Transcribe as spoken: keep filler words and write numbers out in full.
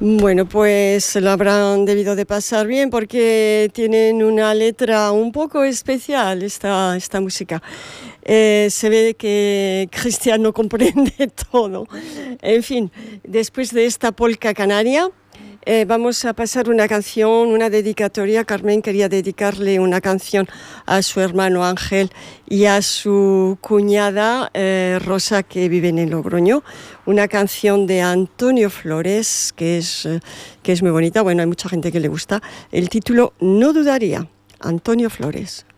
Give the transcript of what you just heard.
Bueno, pues lo habrán debido de pasar bien porque tienen una letra un poco especial esta, esta música. Eh, se ve que Cristian no comprende todo. En fin, después de esta polca canaria, Eh, vamos a pasar una canción, una dedicatoria. Carmen quería dedicarle una canción a su hermano Ángel y a su cuñada eh, Rosa, que viven en Logroño. Una canción de Antonio Flores, que es, eh, que es muy bonita. Bueno, hay mucha gente que le gusta. El título, No dudaría. Antonio Flores.